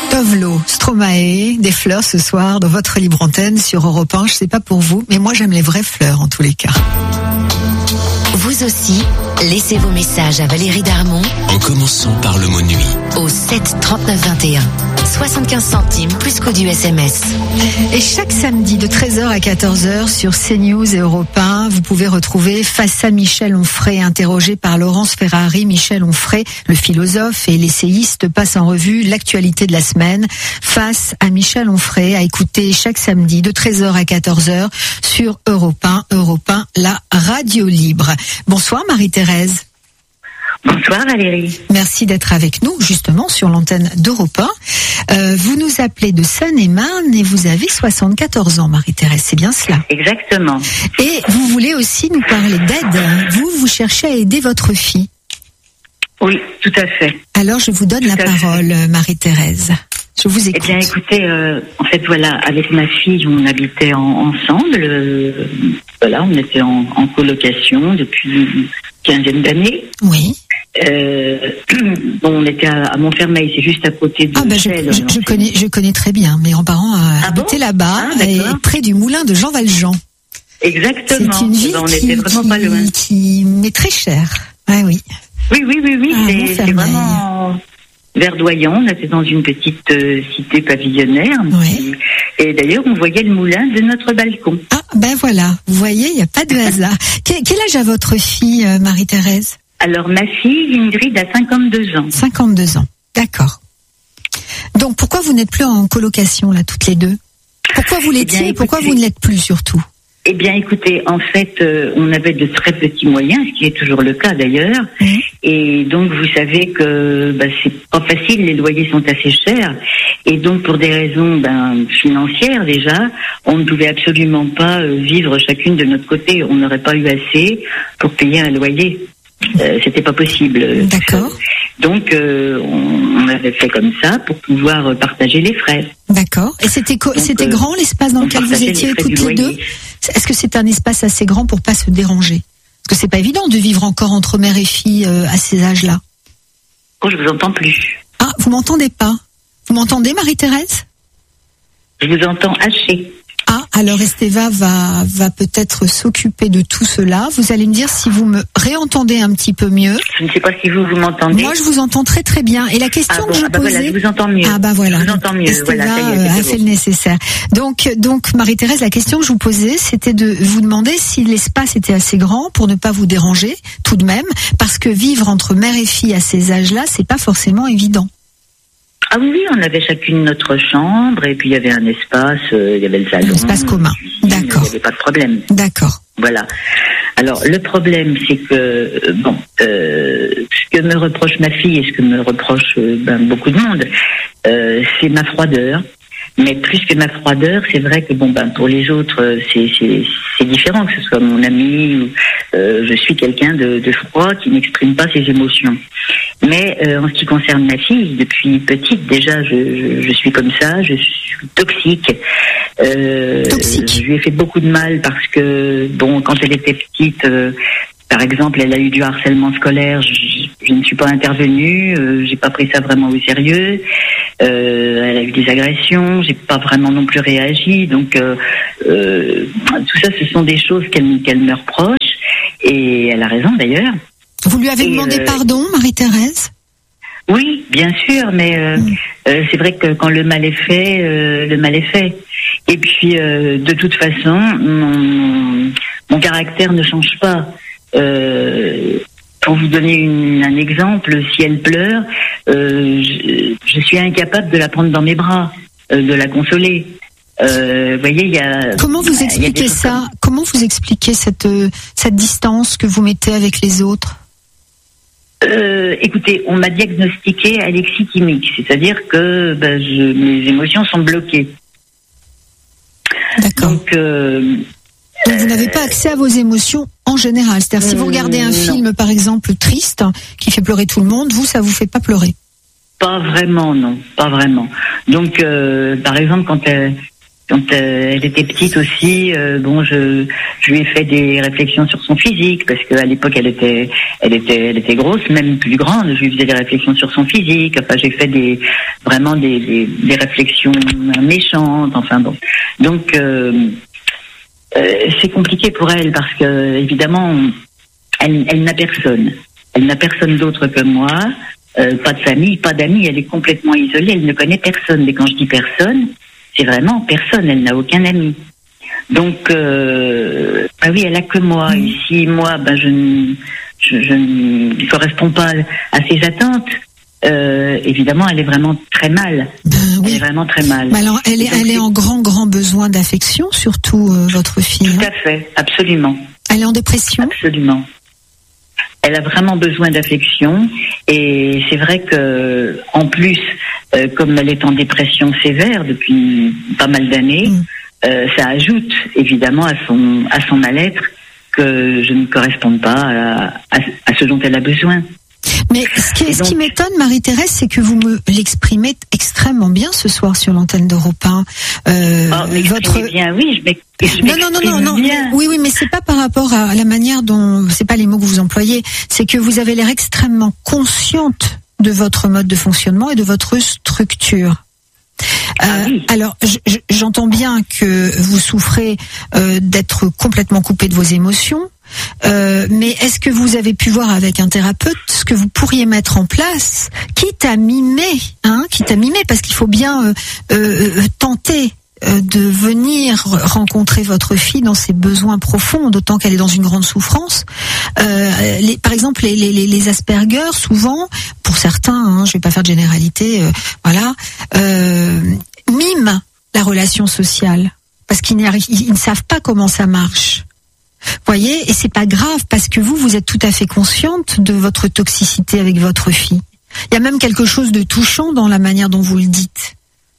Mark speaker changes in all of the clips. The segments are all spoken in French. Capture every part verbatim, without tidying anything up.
Speaker 1: Tovlo, Stromae, des fleurs ce soir dans votre libre antenne sur Europe un. Je sais pas pour vous, mais moi j'aime les vraies fleurs en tous les cas.
Speaker 2: Vous aussi, laissez vos messages à Valérie Darmon
Speaker 3: en commençant par le mot nuit
Speaker 2: au sept trente-neuf vingt et un. soixante-quinze centimes plus coût du S M S.
Speaker 1: Et chaque samedi de treize heures à quatorze heures sur CNews et Europe un, vous pouvez retrouver Face à Michel Onfray, interrogé par Laurence Ferrari. Michel Onfray, le philosophe et l'essayiste, passe en revue l'actualité de la semaine. Face à Michel Onfray, à écouter chaque samedi de treize heures à quatorze heures sur Europe un, Europe un, la radio libre. Bonsoir Marie-Thérèse.
Speaker 4: Bonsoir Valérie.
Speaker 1: Merci d'être avec nous justement sur l'antenne d'Europe un. Euh, vous nous appelez de Seine-et-Marne et vous avez soixante-quatorze ans Marie-Thérèse, c'est bien cela?
Speaker 4: Exactement.
Speaker 1: Et vous voulez aussi nous parler d'aide. Vous, vous cherchez à aider votre fille.
Speaker 4: Oui, tout à fait.
Speaker 1: Alors je vous donne
Speaker 4: tout
Speaker 1: la parole Marie-Thérèse. Je vous écoute.
Speaker 4: Eh bien écoutez, euh, en fait voilà, avec ma fille on habitait en, ensemble. Euh, voilà, on était en, en colocation depuis une quinzaine d'années.
Speaker 1: Oui.
Speaker 4: Euh, on était à, à Montfermeil, c'est juste à côté de.
Speaker 1: Ah ben je, je, je connais, je connais très bien. Mes grands-parents euh,
Speaker 4: ah
Speaker 1: habitaient
Speaker 4: bon
Speaker 1: là-bas,
Speaker 4: ah,
Speaker 1: et près du moulin de Jean Valjean.
Speaker 4: Exactement.
Speaker 1: C'est une ville
Speaker 4: on
Speaker 1: qui,
Speaker 4: était vraiment
Speaker 1: qui,
Speaker 4: pas loin.
Speaker 1: qui m'est très chère. Ah oui.
Speaker 4: Oui, oui, oui, oui.
Speaker 1: Ah,
Speaker 4: c'est, c'est vraiment verdoyant. On était dans une petite euh, cité pavillonnaire.
Speaker 1: Oui.
Speaker 4: Et d'ailleurs, on voyait le moulin de notre balcon.
Speaker 1: Ah ben voilà. Vous voyez, il n'y a pas de hasard. quel, quel âge a votre fille, euh, Marie-Thérèse?
Speaker 4: Alors, ma fille, Ingrid, a cinquante-deux ans.
Speaker 1: cinquante-deux ans, d'accord. Donc, pourquoi vous n'êtes plus en colocation, là, toutes les deux? Pourquoi vous l'étiez et pourquoi vous ne l'êtes plus, surtout?
Speaker 4: Eh bien, écoutez, en fait, euh, on avait de très petits moyens, ce qui est toujours le cas, d'ailleurs. Mmh. Et donc, vous savez que bah, c'est pas facile, les loyers sont assez chers. Et donc, pour des raisons ben, financières, déjà, on ne pouvait absolument pas euh, vivre chacune de notre côté. On n'aurait pas eu assez pour payer un loyer. Euh, c'était pas possible.
Speaker 1: D'accord.
Speaker 4: Donc euh, on, on avait fait comme ça pour pouvoir partager les frais.
Speaker 1: D'accord. Et c'était co- Donc, c'était euh, grand l'espace dans lequel vous étiez toutes les deux? Est-ce que c'est un espace assez grand pour pas se déranger? Parce que c'est pas évident de vivre encore entre mère et fille euh, à ces âges-là.
Speaker 4: Oh, je vous entends plus.
Speaker 1: Ah, vous m'entendez pas? Vous m'entendez, Marie-Thérèse?
Speaker 4: Je vous entends haché.
Speaker 1: Ah, alors Esteva va, va peut-être s'occuper de tout cela. Vous allez me dire si vous me réentendez un petit peu mieux.
Speaker 4: Je ne sais pas si vous, vous m'entendez.
Speaker 1: Moi, je vous entends très très bien. Et la question
Speaker 4: ah bon,
Speaker 1: que je
Speaker 4: ah bah
Speaker 1: posais...
Speaker 4: Voilà, je vous entends mieux.
Speaker 1: Ah bah voilà.
Speaker 4: Je vous entends mieux.
Speaker 1: Esteva
Speaker 4: voilà, ça y est,
Speaker 1: a fait le nécessaire. Donc, donc Marie-Thérèse, la question que je vous posais, c'était de vous demander si l'espace était assez grand pour ne pas vous déranger, tout de même, parce que vivre entre mère et fille à ces âges-là, c'est pas forcément évident.
Speaker 4: Ah oui, oui, on avait chacune notre chambre et puis il y avait un espace, euh, il y avait le salon.
Speaker 1: Un espace commun, d'accord.
Speaker 4: Il n'y avait pas de problème.
Speaker 1: D'accord.
Speaker 4: Voilà. Alors le problème, c'est que euh, bon, euh, ce que me reproche ma fille et ce que me reproche euh, ben, beaucoup de monde, euh, c'est ma froideur. Mais plus que ma froideur, c'est vrai que bon ben pour les autres c'est c'est, c'est différent, que ce soit mon ami ou euh, je suis quelqu'un de, de froid qui n'exprime pas ses émotions. Mais euh, en ce qui concerne ma fille, depuis petite déjà, je, je, je suis comme ça, je suis toxique. Euh,
Speaker 1: toxique.
Speaker 4: Je lui ai fait beaucoup de mal parce que bon quand elle était petite. Euh, Par exemple, elle a eu du harcèlement scolaire, je, je ne suis pas intervenue, euh, j'ai pas pris ça vraiment au sérieux. Euh, elle a eu des agressions, j'ai pas vraiment non plus réagi. Donc euh, euh, tout ça, ce sont des choses qu'elle, qu'elle me reproche et elle a raison d'ailleurs.
Speaker 1: Vous lui avez et demandé euh, pardon, Marie-Thérèse?
Speaker 4: Oui, bien sûr, mais euh, mmh. euh, c'est vrai que quand le mal est fait, euh, le mal est fait. Et puis euh, de toute façon, mon, mon caractère ne change pas. Euh, pour vous donner une, un exemple, si elle pleure, euh, je, je suis incapable de la prendre dans mes bras, euh, de la consoler. Euh, vous voyez, il y a.
Speaker 1: Comment vous expliquez ça? Comme... Comment vous expliquez cette cette distance que vous mettez avec les autres?
Speaker 4: Euh, écoutez, on m'a diagnostiqué alexie thymique, c'est-à-dire que ben, je, mes émotions sont bloquées.
Speaker 1: D'accord.
Speaker 4: Donc. Euh,
Speaker 1: Donc vous n'avez pas accès à vos émotions en général. C'est-à-dire si vous regardez un film, non. par exemple, triste, qui fait pleurer tout le monde, vous, ça vous fait pas pleurer?
Speaker 4: Pas vraiment, non. Pas vraiment. Donc, euh, par exemple, quand elle, Quand euh, elle était petite aussi, euh, bon, je, je lui ai fait des réflexions sur son physique parce qu'à l'époque elle était, elle était, elle était grosse, même plus grande. Je lui faisais des réflexions sur son physique. Enfin, j'ai fait des, vraiment des, des, des réflexions méchantes. Enfin bon, donc euh, euh, c'est compliqué pour elle parce que évidemment, elle, elle n'a personne. Elle n'a personne d'autre que moi. Euh, pas de famille, pas d'amis. Elle est complètement isolée. Elle ne connaît personne. Mais quand je dis personne, c'est vraiment personne, elle n'a aucun ami. Donc, euh, ah oui, elle a que moi. Et si moi, ben, je, ne, je, je ne corresponds pas à ses attentes, euh, évidemment, elle est vraiment très mal.
Speaker 1: Ben, oui.
Speaker 4: Elle est vraiment très mal.
Speaker 1: Mais alors, elle est, donc, elle est en grand, grand besoin d'affection, surtout euh, votre fille.
Speaker 4: Tout
Speaker 1: hein.
Speaker 4: à fait, absolument.
Speaker 1: Elle est en dépression ?
Speaker 4: Absolument. Elle a vraiment besoin d'affection et c'est vrai que en plus, euh, comme elle est en dépression sévère depuis pas mal d'années, mmh. euh, ça ajoute évidemment à son à son mal-être que je ne corresponde pas à, à, à ce dont elle a besoin.
Speaker 1: Mais ce qui, donc, ce qui m'étonne, Marie-Thérèse, c'est que vous me l'exprimez extrêmement bien ce soir sur l'antenne d'Europe un. Euh,
Speaker 4: oh, votre bien, oui, je m'exprime.
Speaker 1: Non, non, non, non, non.
Speaker 4: Bien.
Speaker 1: Oui, oui, mais c'est pas par rapport à la manière dont, c'est pas les mots que vous employez, c'est que vous avez l'air extrêmement consciente de votre mode de fonctionnement et de votre structure.
Speaker 4: Ah,
Speaker 1: euh,
Speaker 4: oui.
Speaker 1: Alors, je, j'entends bien que vous souffrez euh, d'être complètement coupé de vos émotions. Euh, mais est-ce que vous avez pu voir avec un thérapeute ce que vous pourriez mettre en place, quitte à mimer, hein, quitte à mimer, parce qu'il faut bien euh, euh, tenter euh, de venir rencontrer votre fille dans ses besoins profonds, d'autant qu'elle est dans une grande souffrance. Euh, les, par exemple, les, les, les Asperger, souvent, pour certains, hein, je vais pas faire de généralité, euh, voilà, euh, miment la relation sociale parce qu'ils, ils ne savent pas comment ça marche. Voyez, et c'est pas grave parce que vous, vous êtes tout à fait consciente de votre toxicité avec votre fille. Il y a même quelque chose de touchant dans la manière dont vous le dites.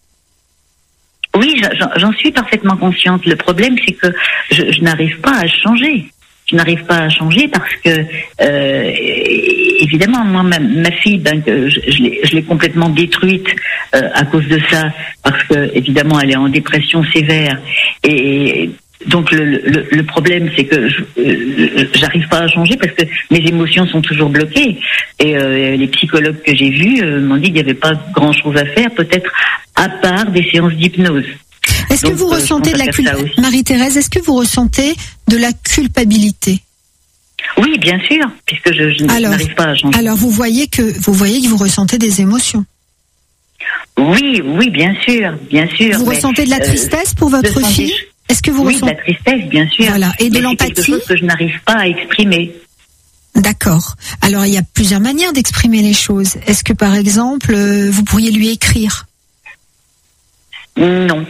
Speaker 4: Oui, j'en, j'en suis parfaitement consciente. Le problème, c'est que je, je n'arrive pas à changer. Je n'arrive pas à changer parce que, euh, évidemment, moi, ma, ma fille, ben, je, je, l'ai, je l'ai complètement détruite euh, à cause de ça, parce que, évidemment, elle est en dépression sévère et donc le, le, le problème, c'est que je, euh, j'arrive pas à changer parce que mes émotions sont toujours bloquées. Et euh, les psychologues que j'ai vus euh, m'ont dit qu'il n'y avait pas grand-chose à faire, peut-être à part des séances d'hypnose.
Speaker 1: Est-ce Donc, que vous euh, ressentez de la culpabilité, Marie-Thérèse, est-ce que vous ressentez de la culpabilité ?
Speaker 4: Oui, bien sûr, puisque je, je
Speaker 1: alors,
Speaker 4: n'arrive pas à changer.
Speaker 1: Alors vous voyez que vous voyez que vous ressentez des émotions.
Speaker 4: Oui, oui, bien sûr, bien sûr.
Speaker 1: Vous
Speaker 4: mais,
Speaker 1: ressentez de la tristesse euh, pour votre fille ?
Speaker 4: Des...
Speaker 1: Est-ce que vous
Speaker 4: oui,
Speaker 1: ressentez
Speaker 4: de la tristesse, bien sûr.
Speaker 1: Voilà. Et de
Speaker 4: mais
Speaker 1: l'empathie.
Speaker 4: C'est quelque chose que je n'arrive pas à exprimer.
Speaker 1: D'accord. Alors il y a plusieurs manières d'exprimer les choses. Est-ce que par exemple euh, vous pourriez lui écrire ?
Speaker 4: Non.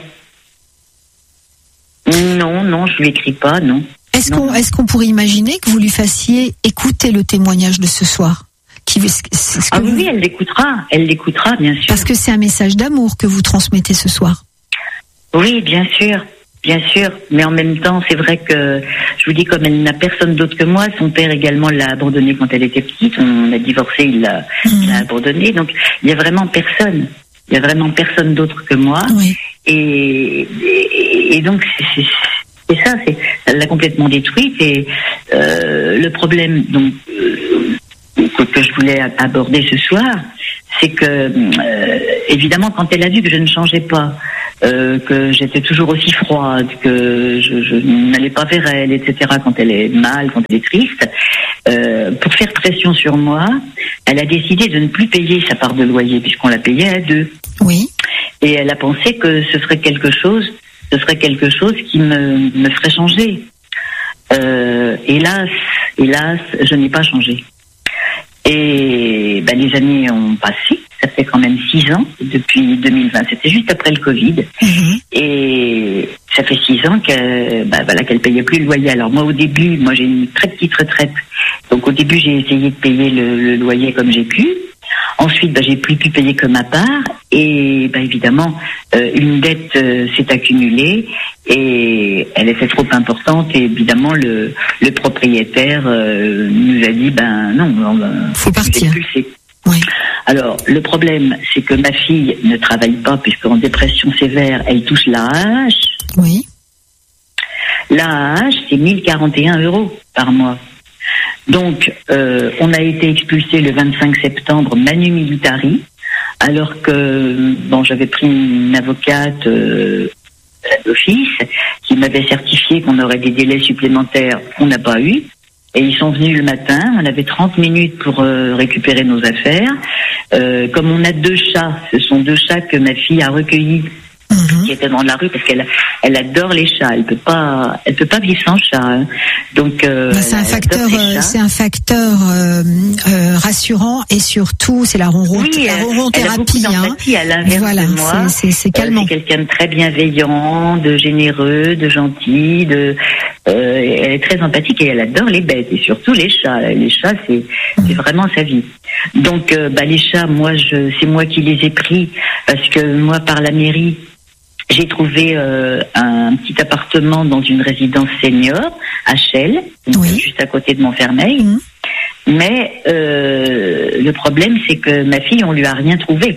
Speaker 4: Non, non, je lui écris pas, non.
Speaker 1: Est-ce
Speaker 4: non.
Speaker 1: qu'on, est-ce qu'on pourrait imaginer que vous lui fassiez écouter le témoignage de ce soir ? Qui, c'est ce que
Speaker 4: ah
Speaker 1: vous...
Speaker 4: oui, elle l'écoutera, elle l'écoutera, bien sûr.
Speaker 1: Parce que c'est un message d'amour que vous transmettez ce soir.
Speaker 4: Oui, bien sûr, bien sûr. Mais en même temps, c'est vrai que, je vous dis, comme elle n'a personne d'autre que moi, son père également l'a abandonnée quand elle était petite. On a divorcé, il l'a, mmh. il l'a abandonnée. Donc, il y a vraiment personne. Il y a vraiment personne d'autre que moi.
Speaker 1: Oui.
Speaker 4: Et, et, et donc, c'est, c'est, c'est ça, c'est, elle l'a complètement détruite. Et euh, le problème, donc, euh, que, que je voulais aborder ce soir, c'est que, euh, évidemment, quand elle a vu que je ne changeais pas, euh, que j'étais toujours aussi froide, que je, je n'allais pas vers elle, et cetera, quand elle est mal, quand elle est triste, euh, pour faire pression sur moi, elle a décidé de ne plus payer sa part de loyer, puisqu'on la payait à deux.
Speaker 1: Oui.
Speaker 4: Et elle a pensé que ce serait quelque chose, ce serait quelque chose qui me, me ferait changer. Euh, hélas, hélas, je n'ai pas changé. Et ben, les années ont passé, ça fait quand même six ans, depuis deux mille vingt, c'était juste après le Covid, mmh. et ça fait six ans que, ben, voilà, qu'elle payait plus le loyer. Alors moi au début, moi j'ai une très petite retraite, donc au début j'ai essayé de payer le, le loyer comme j'ai pu. Ensuite, ben, j'ai plus pu payer que ma part, et ben, évidemment, euh, une dette euh, s'est accumulée, et elle était trop importante, et évidemment, le, le propriétaire euh, nous a dit, ben non, on
Speaker 1: faut partir.
Speaker 4: Oui. Alors, le problème, c'est que ma fille ne travaille pas, puisqu'en dépression sévère, elle touche la hache.
Speaker 1: Oui.
Speaker 4: L'A A H, c'est mille quarante et un euros par mois. Donc, euh, on a été expulsé le vingt-cinq septembre manu militari, alors que bon, j'avais pris une avocate euh, d'office qui m'avait certifié qu'on aurait des délais supplémentaires qu'on n'a pas eu. Et ils sont venus le matin, on avait trente minutes pour euh, récupérer nos affaires. Euh, comme on a deux chats, ce sont deux chats que ma fille a recueillis, mmh. qui étaient dans la rue, parce qu'elle elle adore les chats. Elle peut pas, elle peut pas vivre sans chat. Hein. Donc euh,
Speaker 1: bah, c'est, un facteur, euh, c'est un facteur euh, euh, rassurant et surtout c'est la ronron,
Speaker 4: oui,
Speaker 1: la ronron-thérapie.
Speaker 4: Hein. À l'inverse
Speaker 1: voilà,
Speaker 4: de moi,
Speaker 1: c'est, c'est, c'est calmant.
Speaker 4: Euh, c'est quelqu'un de très bienveillant, de généreux, de gentil, de Euh, elle est très empathique et elle adore les bêtes et surtout les chats. Les chats, c'est, c'est vraiment sa vie. Donc, euh, bah, les chats, moi, je, c'est moi qui les ai pris parce que moi, par la mairie, j'ai trouvé euh, un petit appartement dans une résidence senior à Chelles, oui. juste à côté de Montfermeil. Mmh. Mais euh, le problème, c'est que ma fille, on lui a rien trouvé.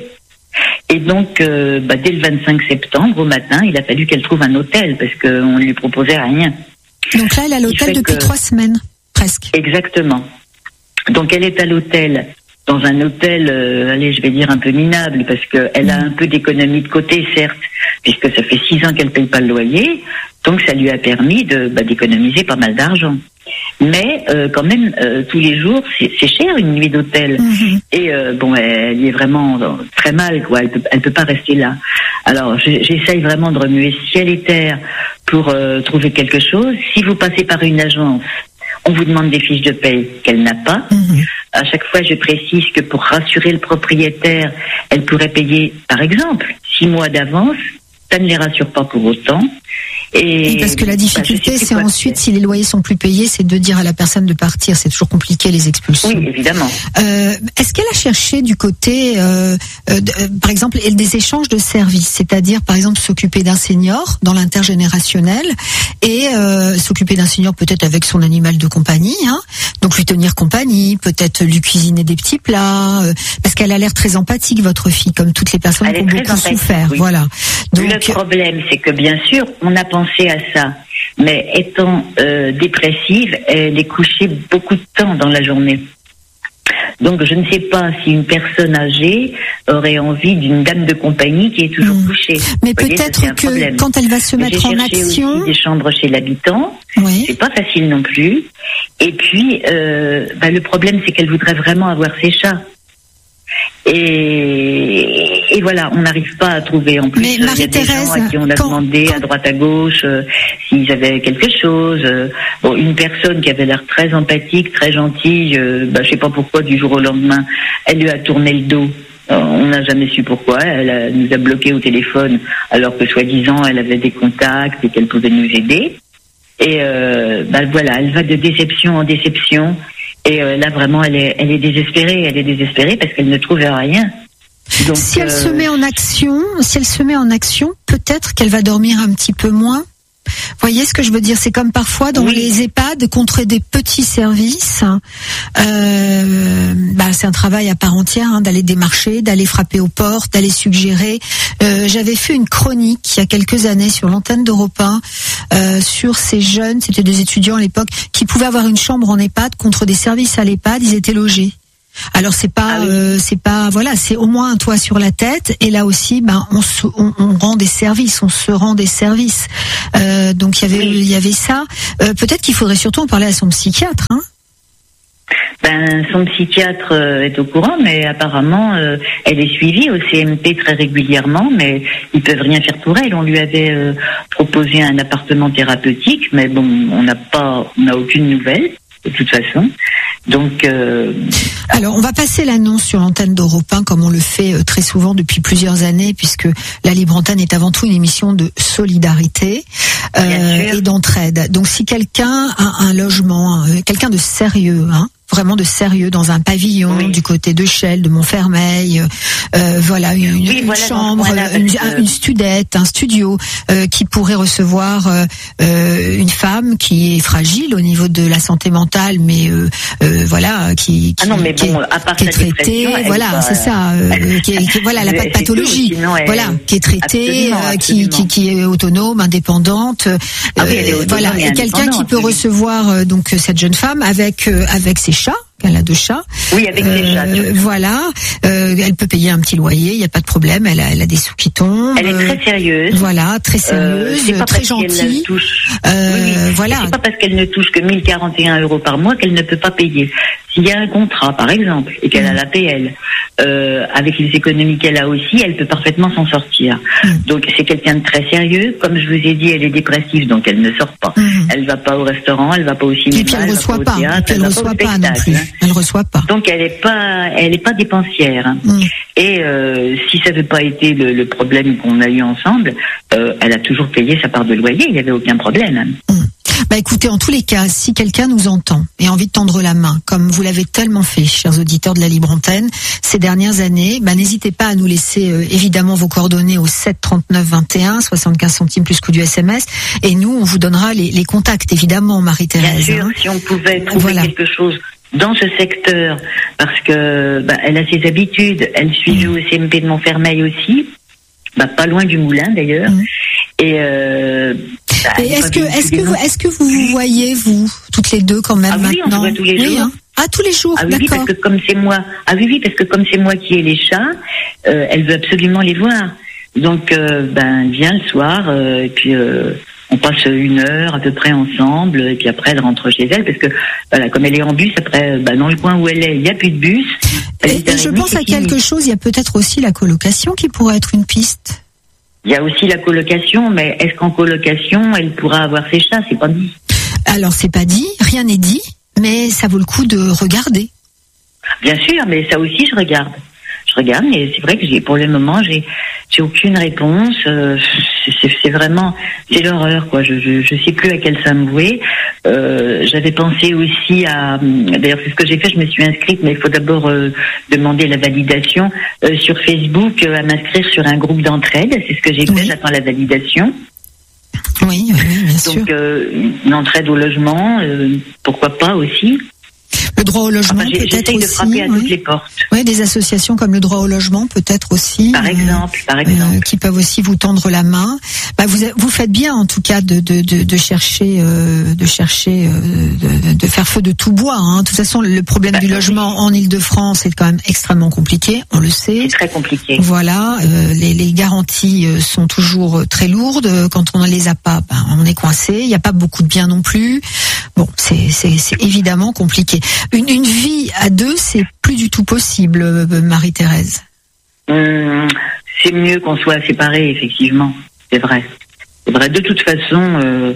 Speaker 4: Et donc, euh, bah, dès le vingt-cinq septembre, au matin, il a fallu qu'elle trouve un hôtel parce qu'on ne lui proposait rien.
Speaker 1: Donc là, elle est à l'hôtel depuis que... trois semaines, presque.
Speaker 4: Exactement. Donc elle est à l'hôtel, dans un hôtel, euh, allez, je vais dire un peu minable, parce qu'elle a un peu d'économie de côté, certes, puisque ça fait six ans qu'elle ne paye pas le loyer, donc ça lui a permis de, bah, d'économiser pas mal d'argent. Mais euh, quand même, euh, tous les jours, c'est, c'est cher une nuit d'hôtel. Mmh. Et euh, bon, elle y est vraiment très mal, quoi. Elle peut, elle peut pas rester là. Alors, j'essaye vraiment de remuer ciel et terre pour euh, trouver quelque chose. Si vous passez par une agence, on vous demande des fiches de paye qu'elle n'a pas. Mmh. À chaque fois, je précise que pour rassurer le propriétaire, elle pourrait payer, par exemple, six mois d'avance. Ça ne les rassure pas pour autant. Et,
Speaker 1: et parce que la difficulté, bah, c'est ensuite, si les loyers sont plus payés, c'est de dire à la personne de partir. C'est toujours compliqué, les expulsions.
Speaker 4: Oui, évidemment.
Speaker 1: Euh, est-ce qu'elle a cherché du côté, euh, euh, de, euh, par exemple, des échanges de services, c'est-à-dire, par exemple, s'occuper d'un senior dans l'intergénérationnel et euh, s'occuper d'un senior peut-être avec son animal de compagnie, hein, donc lui tenir compagnie, peut-être lui cuisiner des petits plats, euh, parce qu'elle a l'air très empathique, votre fille, comme toutes les personnes
Speaker 4: elle
Speaker 1: qui ont beaucoup
Speaker 4: empathique,
Speaker 1: souffert.
Speaker 4: Oui.
Speaker 1: Voilà.
Speaker 4: Donc, le problème, c'est que bien sûr, on a pensé à ça, mais étant euh, dépressive, elle est couchée beaucoup de temps dans la journée. Donc je ne sais pas si une personne âgée aurait envie d'une dame de compagnie qui est toujours mmh. couchée.
Speaker 1: Mais Vous peut-être voyez, que problème. Quand elle va se mettre
Speaker 4: J'ai
Speaker 1: en action,
Speaker 4: aussi des chambres chez l'habitant, oui. c'est pas facile non plus. Et puis euh, bah, le problème, c'est qu'elle voudrait vraiment avoir ses chats. Et, et voilà, on n'arrive pas à trouver. En plus,
Speaker 1: mais
Speaker 4: il y a des gens à qui on a quand, demandé quand... à droite à gauche euh, s'ils avaient quelque chose. Euh, bon, une personne qui avait l'air très empathique, très gentille, euh, bah, je sais pas pourquoi, du jour au lendemain, elle lui a tourné le dos. Euh, on n'a jamais su pourquoi. Elle a, nous a bloqués au téléphone, alors que soi-disant, elle avait des contacts et qu'elle pouvait nous aider. Et euh, bah, voilà, elle va de déception en déception. Et euh, là, vraiment, elle est, elle est désespérée. Elle est désespérée parce qu'elle ne trouve rien.
Speaker 1: Donc, si elle euh... se met en action, si elle se met en action, peut-être qu'elle va dormir un petit peu moins. Vous voyez ce que je veux dire? C'est comme parfois dans oui. les EHPAD, contre des petits services, euh, bah, c'est un travail à part entière, hein, d'aller démarcher, d'aller frapper aux portes, d'aller suggérer. Euh, j'avais fait une chronique il y a quelques années sur l'antenne d'Europe un euh, sur ces jeunes, c'était des étudiants à l'époque, qui pouvaient avoir une chambre en EHPAD contre des services à l'EHPAD, ils étaient logés. Alors c'est pas, ah oui. euh, c'est pas, voilà, c'est au moins un toit sur la tête. Et là aussi, ben on, se, on, on rend des services, on se rend des services. Euh, donc il y avait, oui. il y avait ça. Euh, peut-être qu'il faudrait surtout en parler à son psychiatre. Hein.
Speaker 4: Ben son psychiatre euh, est au courant, mais apparemment euh, elle est suivie au C M P très régulièrement, mais ils peuvent rien faire pour elle. On lui avait euh, proposé un appartement thérapeutique, mais bon, on n'a pas, on n'a aucune nouvelle de toute façon. Donc, euh...
Speaker 1: alors on va passer l'annonce sur l'antenne d'Europe un comme on le fait très souvent depuis plusieurs années, puisque la Libre Antenne est avant tout une émission de solidarité euh, et d'entraide. Donc si quelqu'un a un logement, quelqu'un de sérieux, hein, vraiment de sérieux dans un pavillon oui. du côté de Chelles, de Montfermeil, euh, voilà une, oui, une voilà, chambre, une, que... une studette, un studio euh, qui pourrait recevoir euh, euh, une femme qui est fragile au niveau de la santé mentale, mais euh, euh, voilà qui, qui,
Speaker 4: ah non, mais
Speaker 1: qui
Speaker 4: bon,
Speaker 1: est,
Speaker 4: à part
Speaker 1: qui est traitée, voilà va, c'est ça, euh, qui est, qui, voilà elle n'a pas de pathologie, tout, sinon, elle, voilà qui est traitée, absolument, euh, qui, qui qui est autonome, indépendante, euh, ah oui, autonome voilà et, et quelqu'un qui peut oui. recevoir euh, donc cette jeune femme avec euh, avec ses chats. Elle a deux chats.
Speaker 4: Oui, avec
Speaker 1: euh,
Speaker 4: des chats.
Speaker 1: Voilà. Euh, elle peut payer un petit loyer, il n'y a pas de problème. Elle a, elle a des sous qui tombent.
Speaker 4: Elle est très sérieuse.
Speaker 1: Voilà, très sérieuse,
Speaker 4: euh,
Speaker 1: très gentille.
Speaker 4: Touche...
Speaker 1: Euh,
Speaker 4: oui, oui.
Speaker 1: Voilà.
Speaker 4: C'est pas parce qu'elle ne touche que mille quarante et un euros par mois qu'elle ne peut pas payer. S'il y a un contrat, par exemple, et qu'elle mmh. a l'A P L, euh, avec les économies qu'elle a aussi, elle peut parfaitement s'en sortir. Mmh. Donc c'est quelqu'un de très sérieux. Comme je vous ai dit, elle est dépressive, donc elle ne sort pas. Mmh. Elle va pas au restaurant, elle va pas au cinéma.
Speaker 1: Et puis elle, elle reçoit pas.
Speaker 4: Théâtre,
Speaker 1: elle, elle reçoit pas, pas non plus. Elle reçoit pas.
Speaker 4: Donc elle est pas, elle est pas dépensière. Hein. Mmh. Et euh, si ça n'avait pas été le, le problème qu'on a eu ensemble, euh, elle a toujours payé sa part de loyer. Il n'y avait aucun problème.
Speaker 1: Mmh. Bah écoutez, en tous les cas, si quelqu'un nous entend et a envie de tendre la main, comme vous l'avez tellement fait, chers auditeurs de la Libre Antenne, ces dernières années, bah n'hésitez pas à nous laisser euh, évidemment vos coordonnées au sept trente-neuf vingt et un, soixante-quinze centimes plus coût du S M S, et nous, on vous donnera les, les contacts, évidemment, Marie-Thérèse.
Speaker 4: Bien sûr,
Speaker 1: hein.
Speaker 4: Si on pouvait trouver
Speaker 1: voilà.
Speaker 4: quelque chose dans ce secteur, parce que bah, elle a ses habitudes, elle suivait mmh. au C M P de Montfermeil aussi, bah, pas loin du Moulin d'ailleurs, mmh. et euh,
Speaker 1: Et est-ce que, est-ce que vous, est-ce que vous vous voyez, vous, toutes les deux quand même
Speaker 4: ah oui,
Speaker 1: maintenant?
Speaker 4: On se voit tous les
Speaker 1: oui,
Speaker 4: jours.
Speaker 1: Hein. Ah, tous les jours,
Speaker 4: ah oui,
Speaker 1: d'accord.
Speaker 4: Oui, parce que comme c'est moi, ah oui, oui, parce que comme c'est moi qui ai les chats, euh, elle veut absolument les voir. Donc, euh, ben, elle vient le soir, euh, et puis, euh, on passe une heure à peu près ensemble, et puis après, elle rentre chez elle, parce que, voilà, comme elle est en bus, après, ben, dans le coin où elle est, il n'y a plus de bus.
Speaker 1: Et, et je pense à quelque chose, il y a peut-être aussi la colocation qui pourrait être une piste.
Speaker 4: Il y a aussi la colocation, mais est-ce qu'en colocation, elle pourra avoir ses chats? C'est pas dit.
Speaker 1: Alors, c'est pas dit, rien n'est dit, mais ça vaut le coup de regarder.
Speaker 4: Bien sûr, mais ça aussi, je regarde. Je regarde, mais c'est vrai que j'ai, pour le moment, j'ai, j'ai aucune réponse. Euh, c'est, c'est vraiment, c'est l'horreur, quoi. Je, je, je sais plus à quel ça me vouer. Euh, j'avais pensé aussi à, d'ailleurs, c'est ce que j'ai fait. Je me suis inscrite, mais il faut d'abord euh, demander la validation euh, sur Facebook, euh, à m'inscrire sur un groupe d'entraide. C'est ce que j'ai fait. Oui. J'attends la validation.
Speaker 1: Oui, oui, bien
Speaker 4: Donc,
Speaker 1: sûr.
Speaker 4: Donc, euh, une entraide au logement, euh, pourquoi pas aussi.
Speaker 1: Le droit au logement,
Speaker 4: enfin,
Speaker 1: peut-être aussi.
Speaker 4: De frapper à
Speaker 1: oui.
Speaker 4: toutes les portes.
Speaker 1: Oui, des associations comme le droit au logement, peut-être aussi.
Speaker 4: Par exemple,
Speaker 1: euh,
Speaker 4: par exemple.
Speaker 1: Euh, qui peuvent aussi vous tendre la main. Bah, vous, vous faites bien, en tout cas, de, de, de, de chercher, euh, de chercher, euh, de, de faire feu de tout bois. Hein. De toute façon, le problème bah, du logement en Île-de-France est quand même extrêmement compliqué. On le sait.
Speaker 4: C'est très compliqué.
Speaker 1: Voilà, euh, les, les garanties sont toujours très lourdes. Quand on ne les a pas, bah, on est coincé. Il n'y a pas beaucoup de biens non plus. Bon, c'est, c'est, c'est évidemment compliqué. Une, une vie à deux, c'est plus du tout possible, Marie-Thérèse.
Speaker 4: Hum, c'est mieux qu'on soit séparés, effectivement. C'est vrai. C'est vrai. De toute façon, euh,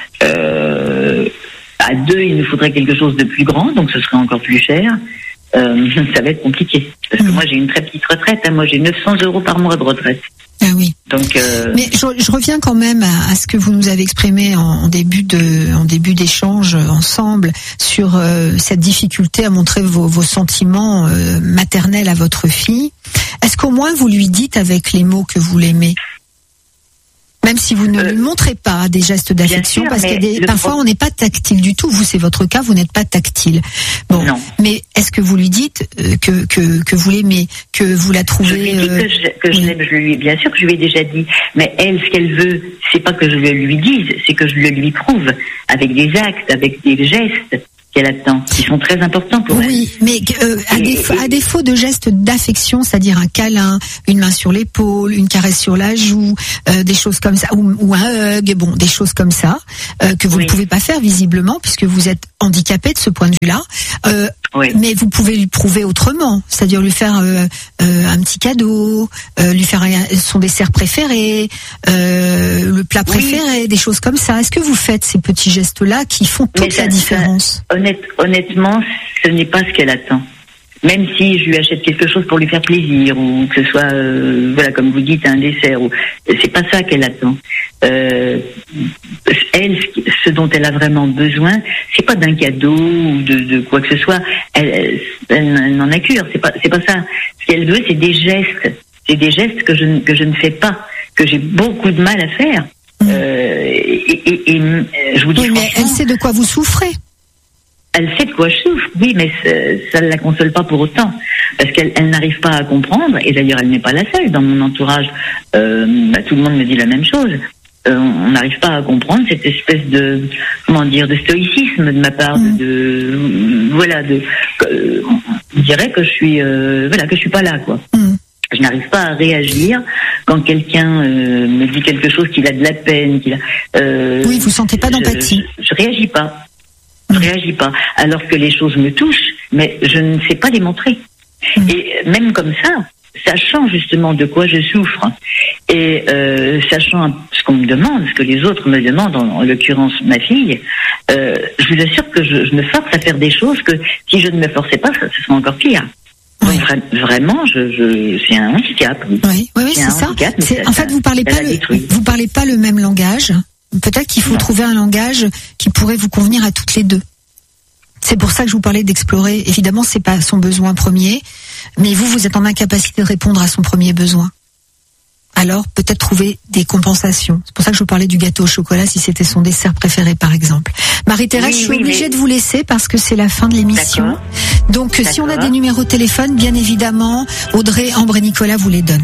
Speaker 4: euh, à deux, il nous faudrait quelque chose de plus grand, donc ce serait encore plus cher. Euh, ça va être compliqué. Parce que mmh. moi, j'ai une très petite retraite. Hein. Moi, j'ai neuf cents euros par mois de retraite.
Speaker 1: Ah oui.
Speaker 4: Donc, euh...
Speaker 1: Mais je, je reviens quand même à, à ce que vous nous avez exprimé en, en début de, en début d'échange ensemble sur euh, cette difficulté à montrer vos, vos sentiments euh, maternels à votre fille. Est-ce qu'au moins vous lui dites avec les mots que vous l'aimez? Même si vous ne euh, lui montrez pas des gestes d'affection, sûr, parce que des, parfois pro... on n'est pas tactile du tout. Vous, c'est votre cas, vous n'êtes pas tactile. Bon,
Speaker 4: non.
Speaker 1: Mais est-ce que vous lui dites euh, que, que que vous l'aimez, que vous la trouvez
Speaker 4: Je lui dis
Speaker 1: euh...
Speaker 4: que je, que je
Speaker 1: oui.
Speaker 4: l'aime. Je lui, bien sûr que je lui ai déjà dit. Mais elle, ce qu'elle veut, c'est pas que je le lui dise, c'est que je le lui prouve avec des actes, avec des gestes qu'elle attend, qui sont très importants pour elle.
Speaker 1: Oui, mais euh, à, défaut, à défaut de gestes d'affection, c'est-à-dire un câlin, une main sur l'épaule, une caresse sur la joue, euh, des choses comme ça, ou, ou un hug, bon, des choses comme ça, euh, que vous oui. ne pouvez pas faire visiblement, puisque vous êtes handicapé de ce point de vue-là. Euh, oui. Mais vous pouvez lui prouver autrement, c'est-à-dire lui faire euh, euh, un petit cadeau, euh, lui faire un, son dessert préféré, euh, le plat préféré, oui. des choses comme ça. Est-ce que vous faites ces petits gestes-là qui font toute ça, la différence?
Speaker 4: ça, honnête, Honnêtement, ce n'est pas ce qu'elle attend. Même si je lui achète quelque chose pour lui faire plaisir, ou que ce soit, euh, voilà, comme vous dites, un dessert, ou c'est pas ça qu'elle attend. Euh, elle, ce dont elle a vraiment besoin, c'est pas d'un cadeau ou de, de quoi que ce soit. Elle, elle, elle n'en a cure. C'est pas, c'est pas ça. Ce qu'elle veut, c'est des gestes. C'est des gestes que je, que je ne fais pas, que j'ai beaucoup de mal à faire. Mmh. Euh, et, et, et, et je vous dis
Speaker 1: oui, mais elle sait de quoi vous souffrez.
Speaker 4: Elle sait de quoi je souffre, oui, mais ça ne la console pas pour autant, parce qu'elle elle n'arrive pas à comprendre, et d'ailleurs elle n'est pas la seule. Dans mon entourage, euh, bah, tout le monde me dit la même chose. Euh, on n'arrive pas à comprendre cette espèce de, comment dire, de stoïcisme de ma part, mmh. de, de, voilà, de, euh, on dirait que je suis, euh, voilà, que je suis pas là, quoi. Mmh. Je n'arrive pas à réagir quand quelqu'un euh, me dit quelque chose qu'il a de la peine, qu'il a. Euh,
Speaker 1: oui, vous sentez pas d'empathie.
Speaker 4: Je, je, je réagis pas. Je réagis pas, alors que les choses me touchent, mais je ne sais pas les montrer. Mmh. Et même comme ça, sachant justement de quoi je souffre, et euh, sachant ce qu'on me demande, ce que les autres me demandent, en, en l'occurrence ma fille, euh, je vous assure que je, je me force à faire des choses que si je ne me forçais pas, ça, ce serait encore pire. Oui. Donc, vraiment, je, je, c'est un handicap.
Speaker 1: Oui, oui, oui, c'est, c'est ça. Handicap, c'est, en fait, vous parlez pas le, vous parlez pas le même langage. Peut-être qu'il faut non. trouver un langage qui pourrait vous convenir à toutes les deux. C'est pour ça que je vous parlais d'explorer. Évidemment, c'est pas son besoin premier, mais vous, vous êtes en incapacité de répondre à son premier besoin. Alors, peut-être trouver des compensations. C'est pour ça que je vous parlais du gâteau au chocolat, si c'était son dessert préféré, par exemple. Marie-Thérèse, oui, je suis oui, obligée mais... de vous laisser parce que c'est la fin de l'émission. D'accord. Donc, D'accord. si on a des numéros de téléphone, bien évidemment, Audrey, Ambre et Nicolas vous les donnent.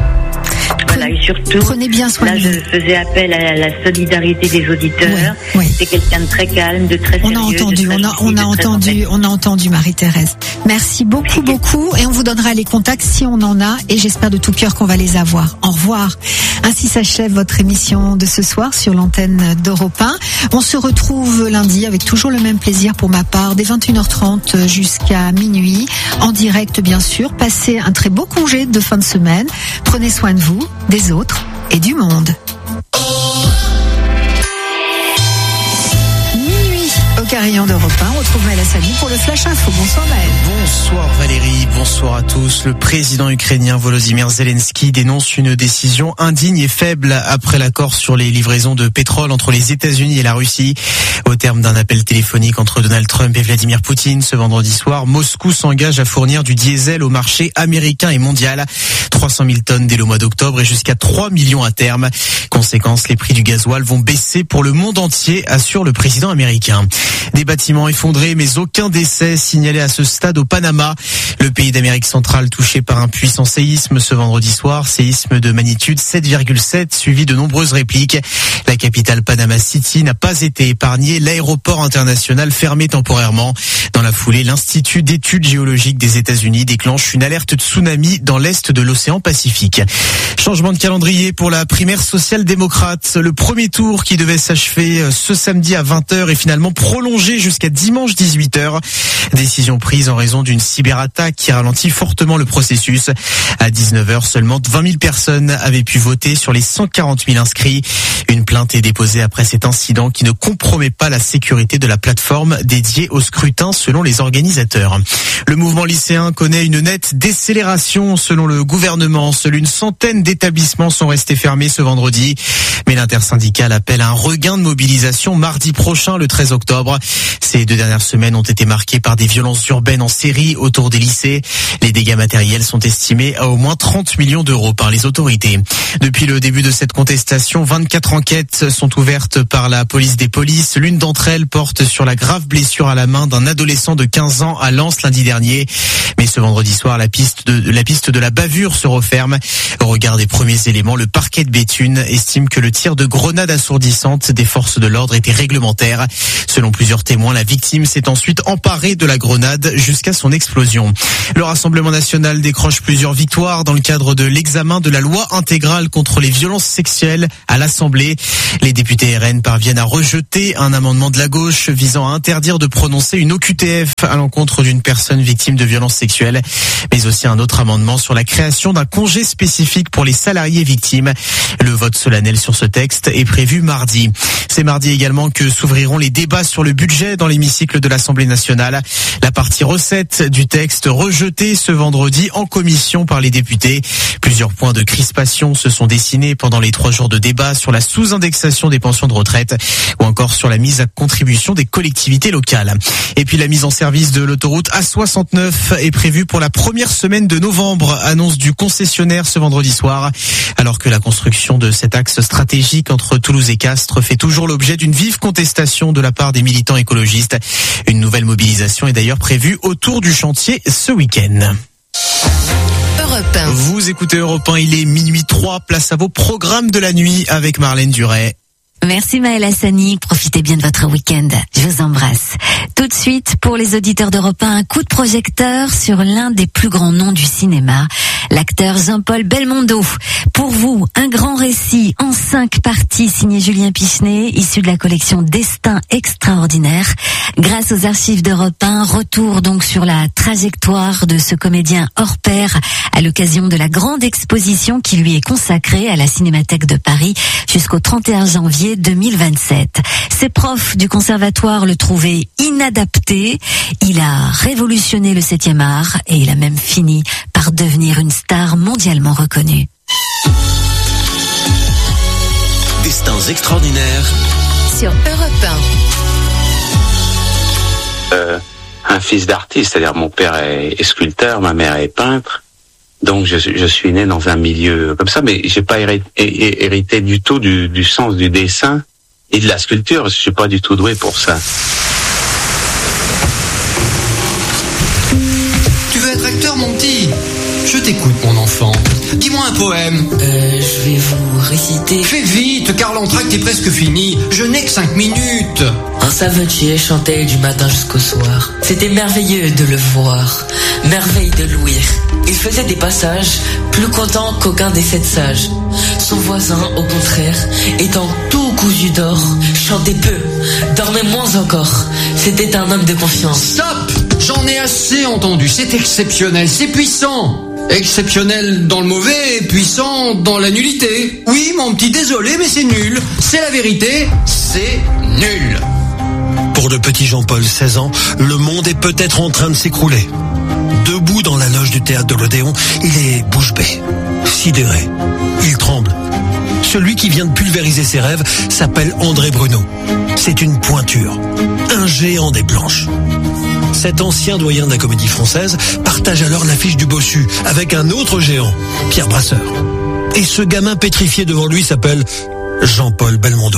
Speaker 4: Voilà, et surtout,
Speaker 1: prenez bien soin
Speaker 4: là,
Speaker 1: de
Speaker 4: je
Speaker 1: vous.
Speaker 4: faisais appel à la solidarité des auditeurs.
Speaker 1: Oui, oui.
Speaker 4: C'est quelqu'un de très calme, de très sérieux.
Speaker 1: On a entendu, on a, on a entendu, on a entendu Marie-Thérèse. Merci beaucoup, beaucoup, et on vous donnera les contacts si on en a, et j'espère de tout cœur qu'on va les avoir. Au revoir. Ainsi s'achève votre émission de ce soir sur l'antenne d'Europe un. On se retrouve lundi avec toujours le même plaisir pour ma part, dès vingt et une heures trente jusqu'à minuit, en direct bien sûr. Passez un très beau congé de fin de semaine. Prenez soin de vous, des autres et du monde. Minuit au carillon d'Europe un. On retrouve Maël Assani pour le Flash Info. Bonsoir Maël.
Speaker 3: Bonsoir Valérie, bonsoir à tous. Le président ukrainien Volodymyr Zelensky dénonce une décision indigne et faible après l'accord sur les livraisons de pétrole entre les États-Unis et la Russie. Au terme d'un appel téléphonique entre Donald Trump et Vladimir Poutine ce vendredi soir, Moscou s'engage à fournir du diesel au marché américain et mondial. trois cent mille tonnes dès le mois d'octobre et jusqu'à trois millions à terme. Conséquence, les prix du gasoil vont baisser pour le monde entier, assure le président américain. Des bâtiments effondrés, mais aucun décès signalé à ce stade au Panama. Le pays d'Amérique centrale touché par un puissant séisme ce vendredi soir. Séisme de magnitude sept virgule sept, suivi de nombreuses répliques. La capitale Panama City n'a pas été épargnée. L'aéroport international fermé temporairement. Dans la foulée, l'Institut d'études géologiques des États-Unis déclenche une alerte tsunami dans l'est de l'océan Pacifique. Changement de calendrier pour la primaire social-démocrate. Le premier tour qui devait s'achever ce samedi à vingt heures est finalement prolongé jusqu'à dimanche dix-huit heures. Décision prise en raison d'une cyberattaque qui ralentit fortement le processus. À dix-neuf heures, seulement vingt mille personnes avaient pu voter sur les cent quarante mille inscrits. Une plainte est déposée après cet incident qui ne compromet pas la sécurité de la plateforme dédiée au scrutin selon les organisateurs. Le mouvement lycéen connaît une nette décélération selon le gouvernement. Seule une centaine d'établissements sont restés fermés ce vendredi. Mais l'intersyndicale appelle à un regain de mobilisation mardi prochain, le treize octobre. Ces deux dernières semaines ont été marquées par des violences urbaines en série autour des lycées. Les dégâts matériels sont estimés à au moins trente millions d'euros par les autorités. Depuis le début de cette contestation, vingt-quatre enquêtes sont ouvertes par la police des polices. L'une d'entre elles porte sur la grave blessure à la main d'un adolescent de quinze ans à Lens lundi dernier. Mais ce vendredi soir, la piste de, la piste de la bavure se referme. Au regard des premiers éléments, le parquet de Béthune estime que le tir de grenade assourdissante des forces de l'ordre était réglementaire. Selon plusieurs témoins, la victime s'est ensuite emparée de la grenade jusqu'à son explosion. Le Rassemblement national décroche plusieurs victoires dans le cadre de l'examen de la loi intégrale contre les violences sexuelles à l'Assemblée. Les députés R N parviennent à rejeter un amendement de la gauche visant à interdire de prononcer une O Q T F à l'encontre d'une personne victime de violences sexuelles, mais aussi un autre amendement sur la création d'un congé spécifique pour les salariés victimes. Le vote solennel solennel sur ce texte est prévu mardi. C'est mardi également que s'ouvriront les débats sur le budget dans l'hémicycle de l'Assemblée nationale. La partie recette du texte rejetée ce vendredi en commission par les députés. Plusieurs points de crispation se sont dessinés pendant les trois jours de débat sur la sous-indexation des pensions de retraite ou encore sur la mise à contribution des collectivités locales. Et puis la mise en service de l'autoroute A soixante-neuf est prévue pour la première semaine de novembre, annonce du concessionnaire ce vendredi soir. Alors que la construction de cet axe stratégique entre Toulouse et Castres fait toujours l'objet d'une vive contestation de la part des militants écologistes. Une nouvelle mobilisation est d'ailleurs prévue autour du chantier ce week-end.
Speaker 2: Europe un.
Speaker 3: Vous écoutez Europe un, il est minuit trois, place à vos programmes de la nuit avec Marlène Duret.
Speaker 2: Merci Maëlle Hassani, profitez bien de votre week-end, je vous embrasse. Tout de suite, pour les auditeurs d'Europe un, un coup de projecteur sur l'un des plus grands noms du cinéma, l'acteur Jean-Paul Belmondo. Pour vous, un grand récit en cinq parties signé Julien Pichenet, issu de la collection Destin extraordinaire. Grâce aux archives d'Europe un, retour donc sur la trajectoire de ce comédien hors pair à l'occasion de la grande exposition qui lui est consacrée à la Cinémathèque de Paris jusqu'au trente et un janvier deux mille vingt-sept. Ses profs du conservatoire le trouvaient inadapté. Il a révolutionné le septième art et il a même fini par devenir une star mondialement reconnue.
Speaker 5: Destins extraordinaires
Speaker 2: Sur Europe
Speaker 6: un. Euh, un fils d'artiste, c'est-à-dire mon père est, est sculpteur, ma mère est peintre. Donc je, je suis né dans un milieu comme ça, mais j'ai pas hérité, hérité du tout du, du sens du dessin et de la sculpture, parce que je suis pas du tout doué pour ça.
Speaker 7: Tu veux être acteur, mon petit ? Je t'écoute, mon enfant. Dis-moi un poème.
Speaker 8: Euh, je vais vous réciter.
Speaker 7: Fais vite, car l'entracte est presque fini. Je n'ai que cinq minutes.
Speaker 8: Un savetier chantait du matin jusqu'au soir. C'était merveilleux de le voir, merveille de l'ouïr. Il faisait des passages plus content qu'aucun des sept sages. Son voisin, au contraire, étant tout cousu d'or, chantait peu, dormait moins encore. C'était un homme de confiance.
Speaker 7: Stop ! J'en ai assez entendu. C'est exceptionnel, c'est puissant. Exceptionnel dans le mauvais et puissant dans la nullité. Oui, mon petit, désolé, mais c'est nul. C'est la vérité, c'est nul.
Speaker 9: Pour le petit Jean-Paul, seize ans, le monde est peut-être en train de s'écrouler. Debout dans la loge du théâtre de l'Odéon, il est bouche bée, sidéré. Il tremble. Celui qui vient de pulvériser ses rêves s'appelle André Bruno. C'est une pointure, un géant des planches. Cet ancien doyen de la Comédie Française partage alors l'affiche du bossu avec un autre géant, Pierre Brasseur. Et ce gamin pétrifié devant lui s'appelle Jean-Paul Belmondo.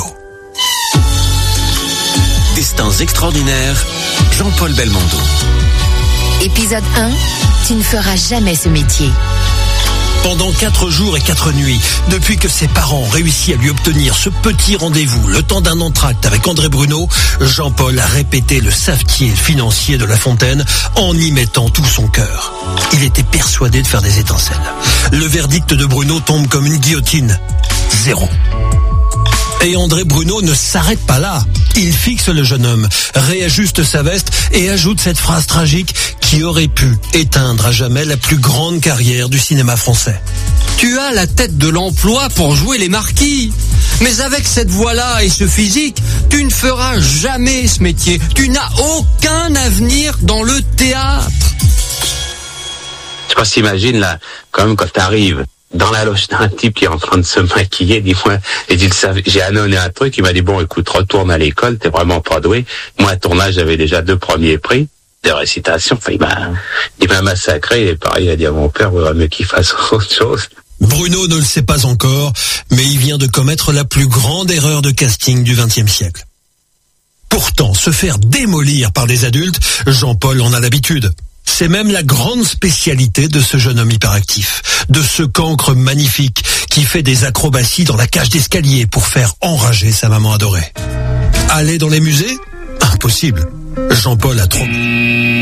Speaker 5: Destins extraordinaires, Jean-Paul Belmondo.
Speaker 2: Épisode un, tu ne feras jamais ce métier.
Speaker 9: Pendant quatre jours et quatre nuits, depuis que ses parents ont réussi à lui obtenir ce petit rendez-vous, le temps d'un entracte avec André Bruno, Jean-Paul a répété le savetier financier de La Fontaine en y mettant tout son cœur. Il était persuadé de faire des étincelles. Le verdict de Bruno tombe comme une guillotine. Zéro. Et André Bruno ne s'arrête pas là. Il fixe le jeune homme, réajuste sa veste et ajoute cette phrase tragique qui aurait pu éteindre à jamais la plus grande carrière du cinéma français.
Speaker 7: Tu as la tête de l'emploi pour jouer les marquis. Mais avec cette voix-là et ce physique, tu ne feras jamais ce métier. Tu n'as aucun avenir dans le théâtre.
Speaker 6: Je sais pas si t'imagines là, quand même quand t'arrives dans la loge d'un type qui est en train de se maquiller, dis-moi, et dit, j'ai annonné un truc, il m'a dit, bon, écoute, retourne à l'école, t'es vraiment pas doué. Moi, à tournage, j'avais déjà deux premiers prix de récitation. Enfin, il m'a, il m'a massacré, et pareil, il a dit à mon père, il vaudrait mieux qu'il fasse autre chose.
Speaker 9: Bruno ne le sait pas encore, mais il vient de commettre la plus grande erreur de casting du vingtième siècle. Pourtant, se faire démolir par des adultes, Jean-Paul en a l'habitude. C'est même la grande spécialité de ce jeune homme hyperactif, de ce cancre magnifique qui fait des acrobaties dans la cage d'escalier pour faire enrager sa maman adorée. Aller dans les musées ? Impossible. Jean-Paul a trop...